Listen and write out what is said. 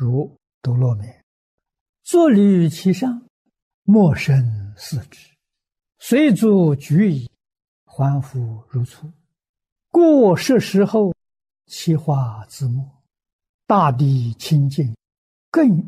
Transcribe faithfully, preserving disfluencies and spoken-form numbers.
如斗落梅。坐立于其上，莫生四之，随足举矣，还复如初。过十时后，其花自没，大地清净，更